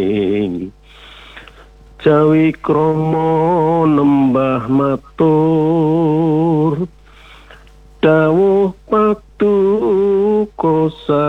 Jawi kromo nembah matur dawuh patu kosa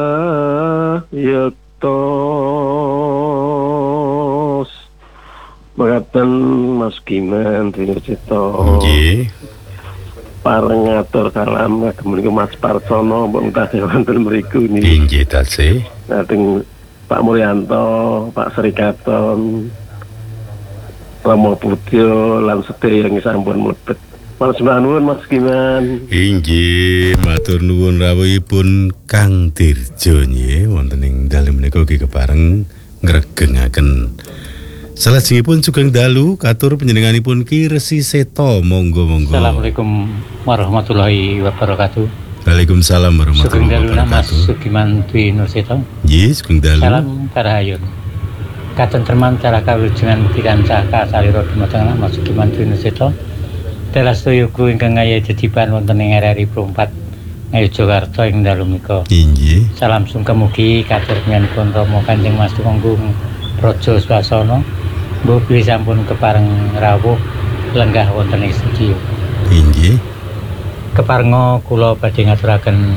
yektos mekaten Mas Giman Dinusito nggih pareng ngatur kalam kagem menika Mas Partono mbok tasih wonten mriku niki nggih tasih dateng Pak Mulyanto Pak Srikaton Romo Putio lan sedaya yang sampun mlebet. Mas nuwun Mas Giman. Inggih, matur nuwun rawuhipun Kang Dirjo nggih wonten ing dalem menika ugi kepareng ngregengaken. Salajengipun sugeng dalu katur panjenenganipun Ki Resi Seto, monggo. Assalamualaikum warahmatullahi wabarakatuh. Waalaikumsalam warahmatullahi wabarakatuh. Sugeng dalu Mas Sugiman Dwi Nurseto. Nggih, sugeng dalu. Salam karahayun. Katentreman cara kawilujengan mugi tansah kasalira dumateng Mas Sugiman Dwi Nurseto. Dalah sedaya guru ingkang ngaya dediban wonten ing RRI Pro 4 Ngayogyakarta ing dalu menika. Inggih. Salam sungkem mugi katur pun Rama Kanjeng Mas Tumenggung Praja Swasana. Mbuh bilih sampun kepareng rawuh lenggah wonten ing studio. Inggih. Keparenga kula badhe ngaturaken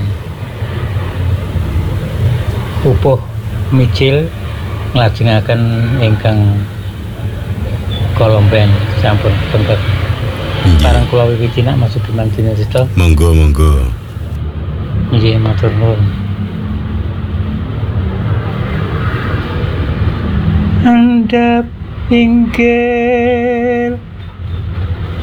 pupuh micil nglajengaken ingkang kolomben sampun bentek. Parang kula wiwiti nak Mas Sugiman Dinusito. Monggo. Nggih matur nuwun. Anda pinggir